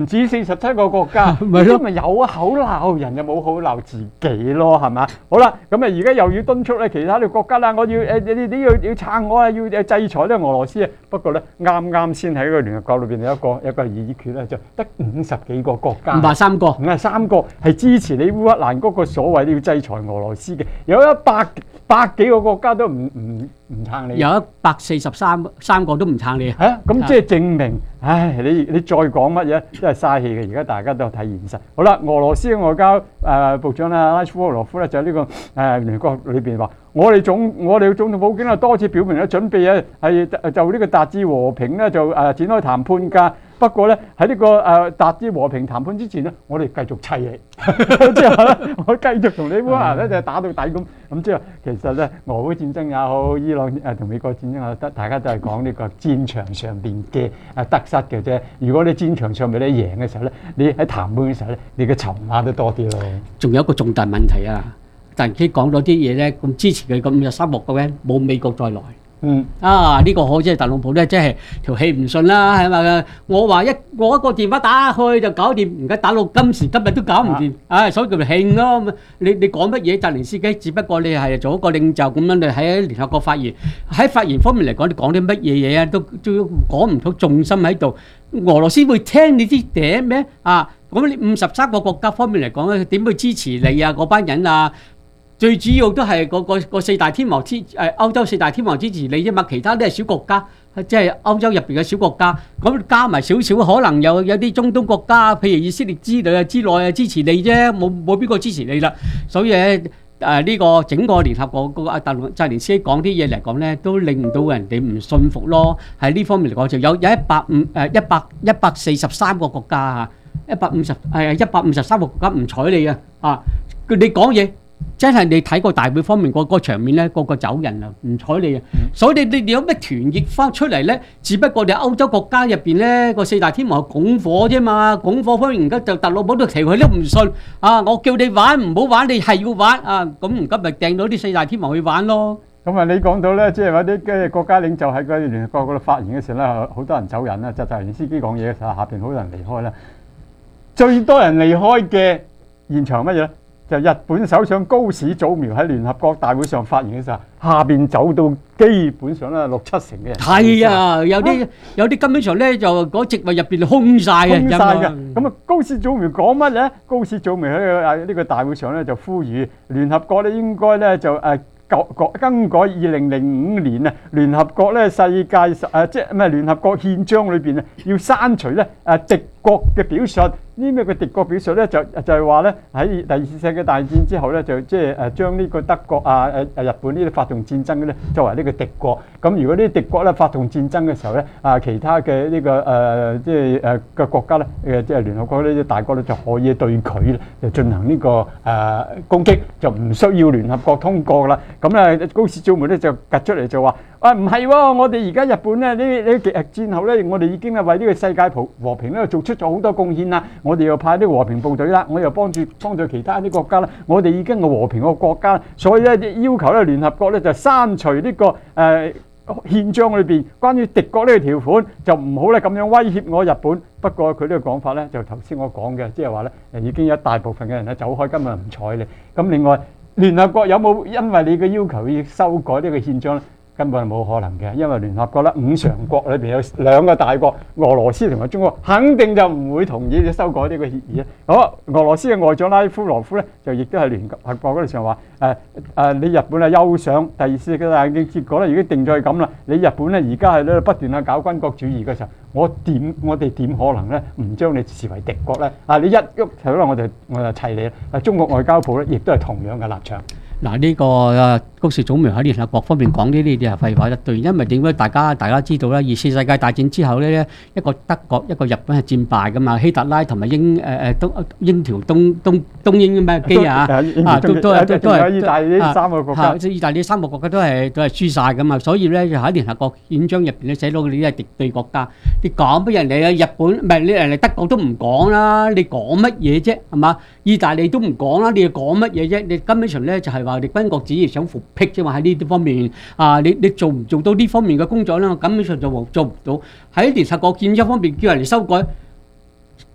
唔止47個國家， 咪咯咁咪有口鬧人就冇口鬧自己咯，係咪？好啦，咁啊而家又要敦促咧其他啲國家啦，我要你要撐我啊，要制裁呢個俄羅斯啊。不過咧啱啱先喺個聯合國裏邊有一個議決咧，就得50幾個國家 53個 ，53個係支持你烏克蘭嗰個所謂要制裁俄羅斯嘅，有百幾個國家都唔撐你， 有143個都唔撐你啊！咁即係證明，唉，你再講乜嘢都係嘥氣嘅。而家大家都睇現實。好啦，俄羅斯嘅外交部長啦，拉夫羅夫咧就喺呢個聯合國裏邊話，我哋總統普京啊多次表明咗準備啊係就呢個達至和平咧就展開談判㗎。不過咧喺呢個達至和平談判之前咧，我哋繼續砌你，之後咧我繼續同你烏克蘭咧就打到底咁。咁之後其實咧俄烏戰爭也好，伊朗同美國戰爭也好，大家都係講呢個戰場上邊嘅得失嘅啫。如果你戰場上邊你贏嘅時候咧，你喺談判嘅時候咧，你嘅籌碼都多啲咯。 仲有一個重大問題啊！突然間講咗啲嘢咧，咁支持佢咁53個咧，冇美國再來。呢個好即係特朗普咧，即係條氣唔順啦，係咪？我一個電話打去就搞掂，而家打到今時今日都搞唔掂，所以叫做興咯。你講乜嘢？澤連斯基只不過你係做一個領袖咁樣，你喺聯合國發言，喺發言方面嚟講，你講啲乜嘢嘢啊，都講唔到重心喺度。俄羅斯會聽你啲嗲咩？咁你53個國家方面嚟講咧，點會支持你啊？嗰班人啊？最主要都係個四大天王歐洲四大天王支持你啫嘛，其他都係小國家，即係歐洲入邊嘅小國家。咁加埋少少，可能有啲中東國家，譬如以色列之內支持你啫，冇邊個支持你啦。所以呢個整個聯合國個澤連斯基講啲嘢嚟講咧，都令到人哋唔信服咯。喺呢方面嚟講，就有143個國家153個國家唔睬你你講嘢。真係你睇個大會方面個場面咧，個走人啊，唔睬你啊！所以你有咩團結翻出嚟咧？只不過你歐洲國家入邊咧個四大天王係拱火啫嘛，拱火方面而家就特朗普都提佢都唔信我叫你玩唔好玩，你係要玩咁而家咪掟到啲四大天王去玩咯。 咁你講到咧，即係話啲嘅國家領袖喺個聯合國嗰度發言嘅時候咧，好多人走人啦，就澤連斯基講嘢嘅時候，下邊好多人離開啦。最多人離開嘅現場乜嘢咧？就日本首相高市早苗喺聯合國大會上發言嘅時候，下邊走到基本上咧6-7成嘅人。係啊，有啲根本上咧就嗰席位入邊空晒嘅。 咁高市早苗講乜咧？高市早苗喺呢個大會上咧就呼籲聯合國咧應該咧就更改2005年聯合國咧世界即係咩聯合國憲章裏邊要刪除咧敵國嘅表述。呢咩嘅敵國表述咧就係話咧喺第二次世界大戰之後咧就即係將呢個德國日本呢啲發動戰爭嘅咧作為呢個敵國。咁如果呢啲敵國咧發動戰爭嘅時候咧其他嘅呢個即係嘅國家咧即係聯合國呢啲大國咧就可以對佢咧就進行呢個攻擊，就唔需要聯合國通過啦。咁咧高市早苗咧就趌出嚟就話唔係喎，我哋而家日本咧呢戰後咧我哋已經係為呢個世界和平咧做出咗好多貢獻啦。我哋又派啲和平部隊啦，我又幫助其他啲國家啦。我哋已經係和平嘅國家，所以咧要求咧聯合國咧就刪除呢個憲章裏邊關於敵國呢個條款，就唔好咧咁樣威脅我日本。不過佢呢個講法咧就頭先我講嘅，即係話咧已經有一大部分嘅人咧走開，根本唔睬你。咁另外聯合國有冇因為你嘅要求要修改呢個憲章咧？根本係冇可能嘅，因為聯合國咧5常國裏邊有2個大國，俄羅斯同埋中國，肯定就唔會同意你修改呢個協議。好，俄羅斯嘅外長拉夫羅夫咧就亦都係聯合國嗰度上話你日本係休想第二次世界大戰，結果咧已經定咗係咁啦。你日本咧而家係咧不斷去搞軍國主義嘅時候，我哋點可能咧唔將你視為敵國咧？你一喐可能我就砌你啦。中國外交部咧亦都係同樣嘅立場。 嗱，呢個高市早苗喺聯合國方面講呢啲嘢係廢話一堆，因為點解大家知道啦？二次世界大戰之後咧，一個德國一個日本係戰敗噶嘛，希特拉同埋英條東英咩機都係意大利呢3個國家，意大利3個國家都係輸晒噶嘛，所以咧就喺聯合國憲章入邊咧寫到你係敵對國家，你講俾人哋啊？日本唔係你人哋德國都唔講啦，你講乜嘢啫？係嘛？意大利都唔講啦，你講乜嘢啫？你根本上咧就係話你軍國主義想復辟啫嘛，喺呢啲方面你做唔做到呢方面嘅工作咧？我根本上就做唔到。喺聯合國憲章方面叫人哋修改，